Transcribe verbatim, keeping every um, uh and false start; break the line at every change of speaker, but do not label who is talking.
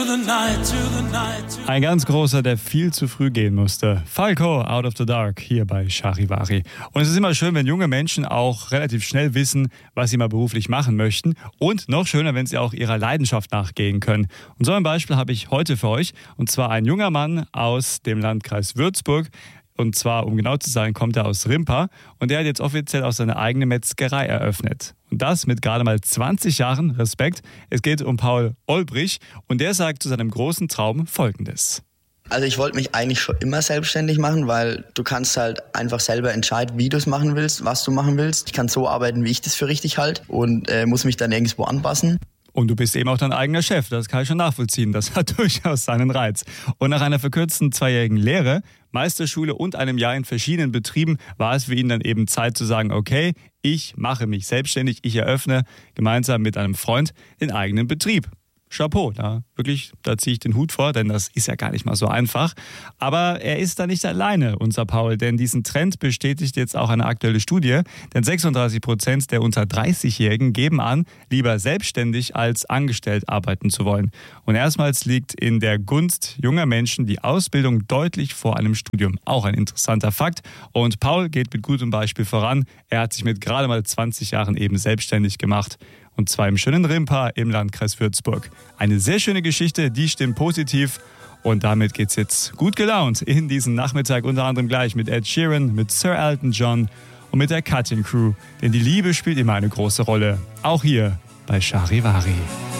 Ein ganz großer, der viel zu früh gehen musste. Falco, Out of the Dark, hier bei Charivari. Und es ist immer schön, wenn junge Menschen auch relativ schnell wissen, was sie mal beruflich machen möchten. Und noch schöner, wenn sie auch ihrer Leidenschaft nachgehen können. Und so ein Beispiel habe ich heute für euch. Und zwar ein junger Mann aus dem Landkreis Würzburg. Und zwar, um genau zu sein, kommt er aus Rimpa. Und der hat jetzt offiziell auch seine eigene Metzgerei eröffnet. Und das mit gerade mal zwanzig Jahren. Respekt. Es geht um Paul Olbrich. Und der sagt zu seinem großen Traum Folgendes.
Also ich wollte mich eigentlich schon immer selbstständig machen, weil du kannst halt einfach selber entscheiden, wie du es machen willst, was du machen willst. Ich kann so arbeiten, wie ich das für richtig halte und äh, muss mich dann irgendwo anpassen.
Und du bist eben auch dein eigener Chef, das kann ich schon nachvollziehen. Das hat durchaus seinen Reiz. Und nach einer verkürzten zweijährigen Lehre, Meisterschule und einem Jahr in verschiedenen Betrieben war es für ihn dann eben Zeit zu sagen, okay, ich mache mich selbstständig, ich eröffne gemeinsam mit einem Freund den eigenen Betrieb. Chapeau, da wirklich, da ziehe ich den Hut vor, denn das ist ja gar nicht mal so einfach. Aber er ist da nicht alleine, unser Paul, denn diesen Trend bestätigt jetzt auch eine aktuelle Studie. Denn sechsunddreißig Prozent der unter dreißigjährigen geben an, lieber selbstständig als angestellt arbeiten zu wollen. Und erstmals liegt in der Gunst junger Menschen die Ausbildung deutlich vor einem Studium. Auch ein interessanter Fakt. Und Paul geht mit gutem Beispiel voran. Er hat sich mit gerade mal zwanzig Jahren eben selbstständig gemacht. Und zwar im schönen Rimpa im Landkreis Würzburg. Eine sehr schöne Geschichte, die stimmt positiv. Und damit geht's jetzt gut gelaunt in diesen Nachmittag, unter anderem gleich mit Ed Sheeran, mit Sir Elton John und mit der Cutting Crew. Denn die Liebe spielt immer eine große Rolle. Auch hier bei Charivari.